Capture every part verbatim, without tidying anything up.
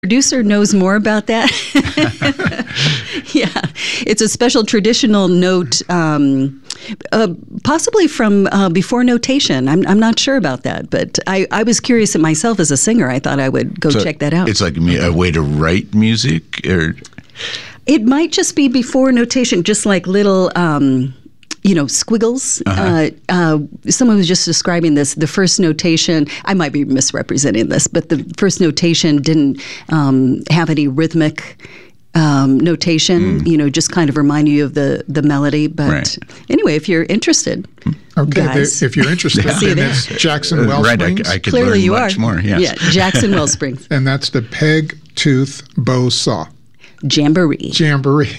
producer knows more about that. Yeah, it's a special traditional note, um, uh, possibly from uh, before notation. I'm I'm not sure about that, but I, I was curious at myself as a singer. I thought I would go so check that out. It's like a way to write music, or it might just be before notation, just like little. Um, You know, squiggles. Uh-huh. Uh, uh, someone was just describing this. The first notation, I might be misrepresenting this, but the first notation didn't um, have any rhythmic um, notation, mm. you know, just kind of remind you of the, the melody. But right. anyway, if you're interested, okay, guys, the, if you're interested, then it's Jackson Wellsprings. Right, I, I could Clearly learn you much are. more. Yes. Yeah, Jackson Wellsprings. And that's the Peg Tooth Bow Saw. Jamboree. Jamboree.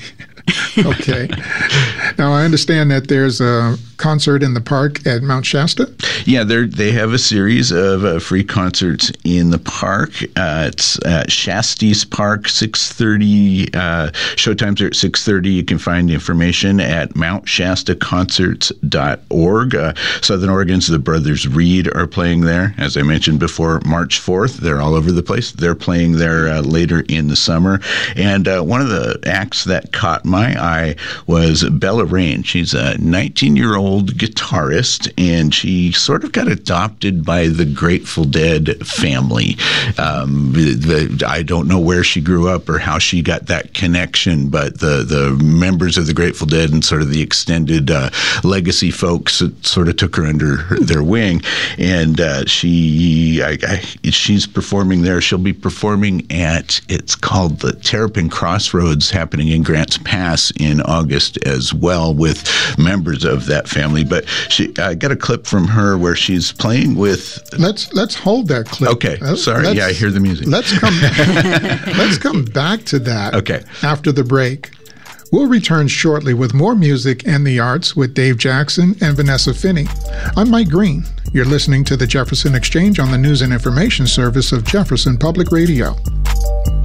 Okay. Now, I understand that there's a concert in the park at Mount Shasta? Yeah, they they have a series of uh, free concerts in the park. Uh, it's at Shasties Park, six thirty. Uh, showtimes are at six thirty. You can find information at mount shasta concerts dot org. Uh, Southern Oregon's The Brothers Reed are playing there. As I mentioned before, March fourth. They're all over the place. They're playing there uh, later in the summer. And uh, one of the acts that caught my eye was Bella Rain. She's a nineteen-year-old guitarist, and she sort of got adopted by the Grateful Dead family. Um, the, the, I don't know where she grew up or how she got that connection, but the, the members of the Grateful Dead and sort of the extended uh, legacy folks sort of took her under her, their wing, and uh, she I, I, she's performing there. She'll be performing at, it's called the Terrapin Crossroads, happening in Grants Pass in August as well, with members of that family. But she, I got a clip from her where she's playing with. Let's let's hold that clip. Okay, sorry. Let's, yeah, I hear the music. Let's come. let's come back to that. Okay. After the break, we'll return shortly with more music and the arts with Dave Jackson and Vanessa Finney. I'm Mike Green. You're listening to the Jefferson Exchange on the News and Information Service of Jefferson Public Radio.